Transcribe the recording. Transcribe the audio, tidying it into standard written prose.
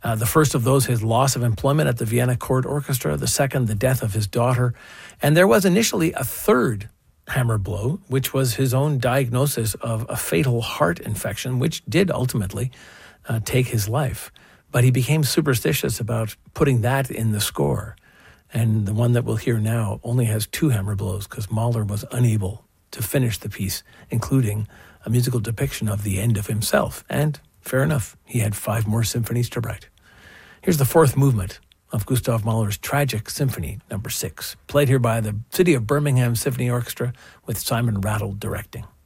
The first of those, his loss of employment at the Vienna Court Orchestra. The second, the death of his daughter. And there was initially a third hammer blow, which was his own diagnosis of a fatal heart infection, which did ultimately take his life. But he became superstitious about putting that in the score. And the one that we'll hear now only has 2 hammer blows because Mahler was unable to finish the piece, including a musical depiction of the end of himself. And fair enough, he had 5 more symphonies to write. Here's the 4th movement of Gustav Mahler's Tragic Symphony No. 6, played here by the City of Birmingham Symphony Orchestra with Simon Rattle directing.